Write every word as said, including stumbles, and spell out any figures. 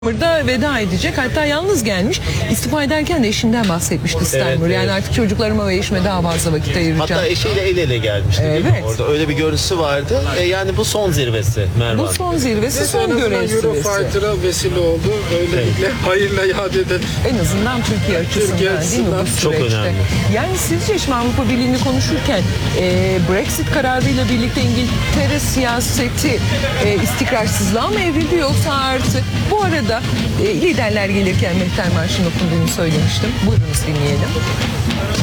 Burada veda edecek. Hatta yalnız gelmiş. İstifa ederken de eşinden bahsetmişti Steinmeier. Evet, yani evet. artık çocuklarıma ve eşime daha fazla vakit ayıracağım. Hatta eşiyle el ele gelmişti değil mi Evet. orada? Öyle bir görüntüsü vardı. E yani bu son zirvesi Merve Bu Hanım. son zirvesi, son görev süresi. Eurofight'ına vesile oldu. Öylelikle evet. hayırla yad edelim. En azından Türkiye açısından, Türkiye değil mi açısından bu çok süreçte? önemli. Yani sizce şimdi Avrupa Birliği'ni konuşurken e, Brexit kararıyla birlikte İngiltere siyaseti e, istikrarsızlığa mı evrildi yoksa artık? Bu arada e, liderler gelirken Mehter Marşı'nın okunduğunu söylemiştim. Buyurunuz dinleyelim.